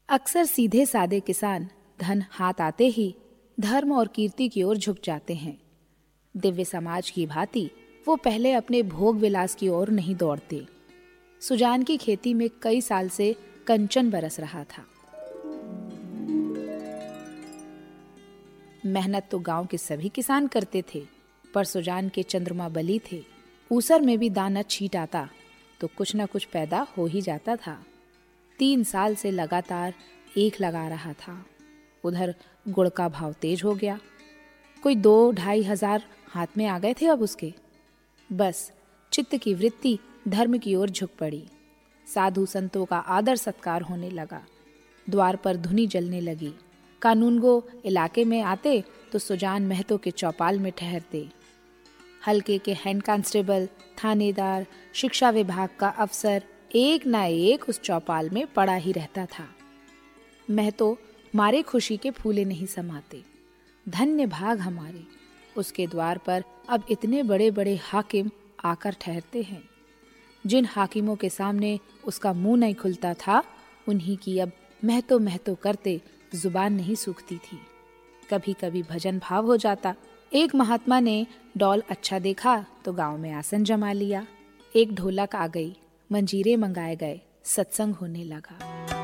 अक्सर सीधे सादे किसान धन हाथ आते ही धर्म और कीर्ति की ओर झुक जाते हैं। दिव्य समाज की भांति वो पहले अपने भोग विलास की ओर नहीं दौड़ते। सुजान की खेती में कई साल से कंचन बरस रहा था। मेहनत तो गांव के सभी किसान करते थे, पर सुजान के चंद्रमा बली थे। ऊसर में भी दाना छींट आता तो कुछ न कुछ पैदा हो ही जाता था। 3 साल से लगातार एक लगा रहा था। उधर गुड़ का भाव तेज हो गया। कोई 2-2.5 हजार हाथ में आ गए थे अब उसके। बस चित्त की वृत्ति धर्म की ओर झुक पड़ी। साधु संतों का आदर सत्कार होने लगा। द्वार पर धुनी जलने लगी। कानूनगो इलाके में आते तो सुजान महतो के चौपाल में ठहरते। हल्के के हैंड कांस्टेबल, थानेदार, शिक्षा विभाग का अफसर एक ना एक उस चौपाल में पड़ा ही रहता था। महतो मारे खुशी के फूले नहीं समाते। धन्य भाग हमारे, उसके द्वार पर अब इतने बड़े बड़े हाकिम आकर ठहरते हैं। जिन हाकिमों के सामने उसका मुंह नहीं खुलता था, उन्हीं की अब महतो महतो करते जुबान नहीं सूखती थी। कभी कभी भजन भाव हो जाता। एक महात्मा ने डौल अच्छा देखा तो गांव में आसन जमा लिया। एक ढोलक आ गई, मंजीरे मंगाए गए, सत्संग होने लगा।